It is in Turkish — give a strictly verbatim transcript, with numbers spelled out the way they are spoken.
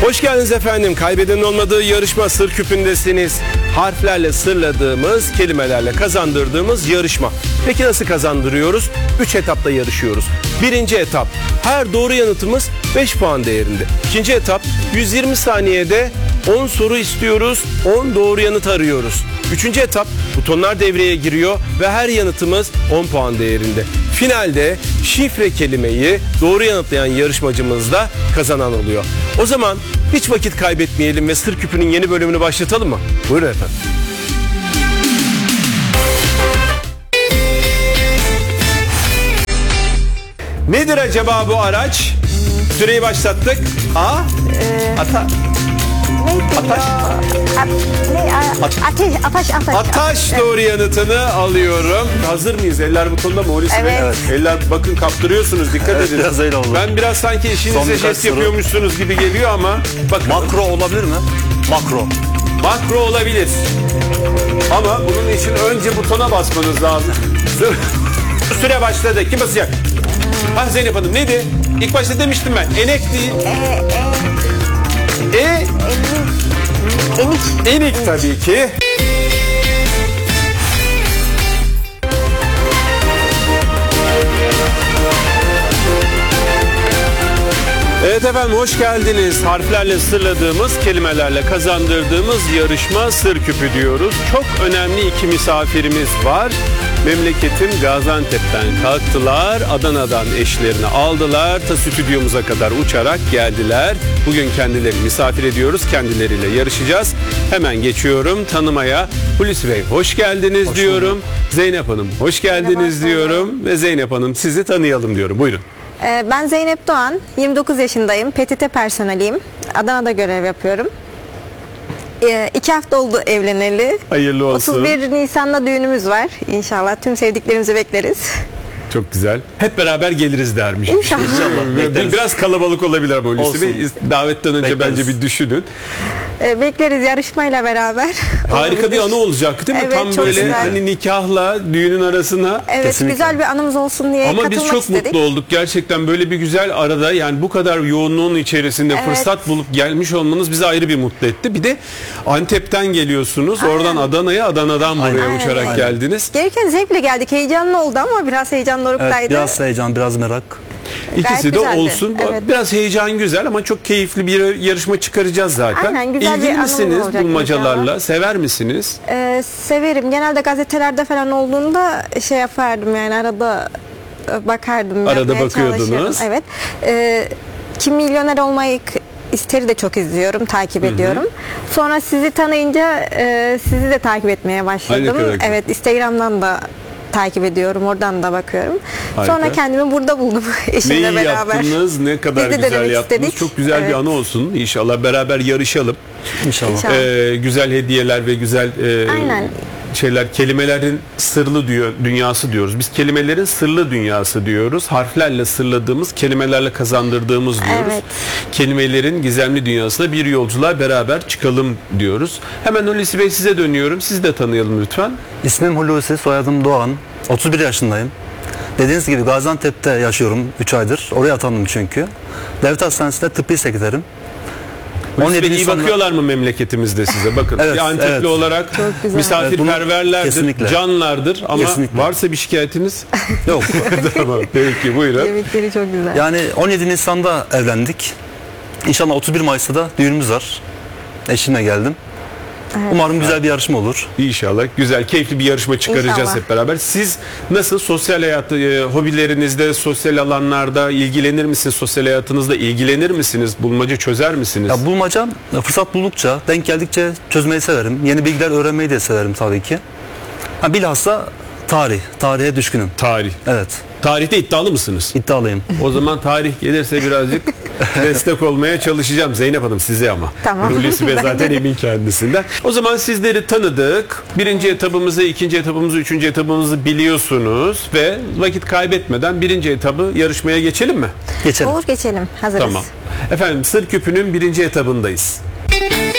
Hoş geldiniz efendim. Kaybedenin olmadığı yarışma Sır Küpü'ndesiniz. Harflerle sırladığımız, kelimelerle kazandırdığımız yarışma. Peki nasıl kazandırıyoruz? üç etapta yarışıyoruz. Birinci etap, her doğru yanıtımız beş puan değerinde. İkinci etap, yüz yirmi saniyede on soru istiyoruz, on doğru yanıt arıyoruz. Üçüncü etap, butonlar devreye giriyor ve her yanıtımız on puan değerinde. Finalde şifre kelimeyi doğru yanıtlayan yarışmacımız da kazanan oluyor. O zaman hiç vakit kaybetmeyelim ve Sır Küpü'nün yeni bölümünü başlatalım mı? Buyurun efendim. Nedir acaba bu araç? Süreyi başlattık. A. Ee, Ata. Neydi Ataş. ya? At, ne? A- At- Ateş, ataş, ataş. Ataş doğru yanıtını alıyorum. Hazır mıyız? Eller butonda mı? Hulusi Bey? Evet. Eller bakın kaptırıyorsunuz. Dikkat Evet, edin. biraz öyle oldu. Ben biraz sanki Son işinize birkaç jest soru. yapıyormuşsunuz gibi geliyor ama bakın. Makro olabilir mi? Makro. Makro olabilir. Ama bunun için önce butona basmanız lazım. Süre başladı. Kim basacak? Ha Zeynep Hanım neydi? İlk başta demiştim ben. Enek değil. E, e, E. enik. Enik tabii ki. Evet efendim hoş geldiniz. Harflerle sırladığımız, kelimelerle kazandırdığımız yarışma Sır Küpü diyoruz. Çok önemli iki misafirimiz var. Memleketim Gaziantep'ten kalktılar. Adana'dan eşlerini aldılar. Ta stüdyomuza kadar uçarak geldiler. Bugün kendilerini misafir ediyoruz. Kendileriyle yarışacağız. Hemen geçiyorum tanımaya. Hulusi Bey hoş geldiniz Hoş diyorum. bulduk. Zeynep Hanım hoş geldiniz Merhaba, diyorum. Ve Zeynep Hanım sizi tanıyalım diyorum. Buyurun. Ee, Ben Zeynep Doğan, yirmi dokuz yaşındayım. P T T personeliyim. Adana'da görev yapıyorum. Ee, iki hafta oldu evleneli. Hayırlı olsun. otuz bir Nisan'da düğünümüz var. İnşallah tüm sevdiklerimizi bekleriz. Çok güzel. Hep beraber geliriz dermiş. İnşallah. İnşallah. Bekleriz. Biraz kalabalık olabilir ama Hulusi Olsun. Bey. Davetten önce Bekleriz. bence bir düşünün. Ee, bekleriz yarışmayla beraber. Harika Olabilir. bir anı olacak değil mi? Evet, Tam çok böyle güzel. hani nikahla düğünün arasına. Evet, Kesinlikle. güzel bir anımız olsun diye Ama biz katılmak çok istedik. mutlu olduk. Gerçekten böyle bir güzel arada yani bu kadar yoğunluğun içerisinde Evet. fırsat bulup gelmiş olmanız bizi ayrı bir mutlu etti. Bir de Antep'ten geliyorsunuz. Aynen. Oradan Adana'ya, Adana'dan buraya Aynen. uçarak Aynen. geldiniz. Gelirken zevkle geldik. Heyecanlı oldu ama biraz heyecan Evet, doruktaydı. biraz heyecan, biraz merak. İkisi de güzeldi. olsun. Evet. Biraz heyecan güzel ama çok keyifli bir yarışma çıkaracağız zaten. Aynen, güzel bir İlgili anımız misiniz olacak bulmacalarla? inşallah. Sever misiniz? Ee, severim. Genelde gazetelerde falan olduğunda şey yapardım yani arada e, bakardım. Arada yapmaya bakıyordunuz. çalışırdım. Evet. Ee, Kim Milyoner Olmayı k- İster'i de çok izliyorum, takip ediyorum. Sonra sizi tanıyınca e, sizi de takip etmeye Ay, ne başladım. kadar güzel. Evet, Instagram'dan da takip ediyorum, oradan da bakıyorum. Harika. Sonra kendimi burada buldum Ne eşimle iyi beraber. yaptınız, ne kadar Biz de güzel denemek yaptınız. istedik. Çok güzel bir Evet. anı olsun. İnşallah beraber yarışalım. İnşallah. İnşallah. Ee, güzel hediyeler ve güzel e, Aynen. şeyler, kelimelerin sırlı diyor, dünyası diyoruz. Biz kelimelerin sırlı dünyası diyoruz. Harflerle sırladığımız, kelimelerle kazandırdığımız diyoruz. Evet. Kelimelerin gizemli dünyasına bir yolculuğa beraber çıkalım diyoruz. Hemen Hulusi Bey size dönüyorum. Sizi de tanıyalım lütfen. İsmim Hulusi, soyadım Doğan. otuz bir yaşındayım. Dediğiniz gibi Gaziantep'te yaşıyorum üç aydır. Oraya atandım çünkü. Devlet Hastanesi'nde tıbbi sekreterim. Hulusi Bey iyi Nisan'da- bakıyorlar mı memleketimizde size? Bakın Evet, bir Antepli evet. olarak güzel. misafirperverlerdir, Evet, bunu- kesinlikle. canlardır ama Kesinlikle. varsa bir şikayetiniz Yok. tamam peki buyurun. Yemekleri çok güzel. Yani on yedi Nisan'da evlendik. İnşallah otuz bir Mayıs'ta da düğünümüz var. Eşimle geldim. Umarım güzel bir yarışma olur. İnşallah güzel, keyifli bir yarışma çıkaracağız İnşallah. hep beraber. Siz nasıl sosyal hayatı, e, hobilerinizde, sosyal alanlarda ilgilenir misiniz? Sosyal hayatınızda ilgilenir misiniz? Bulmaca çözer misiniz? Ya bulmaca fırsat buldukça, denk geldikçe çözmeyi severim. Yeni bilgiler öğrenmeyi de severim tabii ki. Ha, bilhassa tarih, tarihe düşkünüm. Tarih. Evet, Tarihte iddialı mısınız? iddialıyım. O zaman tarih gelirse birazcık destek olmaya çalışacağım. Zeynep Hanım size ama. Tamam. Hulusi Bey zaten emin kendisinden. O zaman sizleri tanıdık. Birinci etabımızı, ikinci etabımızı, üçüncü etabımızı biliyorsunuz. Ve vakit kaybetmeden birinci etabı yarışmaya geçelim mi? Geçelim. Olur geçelim. Hazırız. Tamam. Efendim Sır Küpü'nün birinci etabındayız.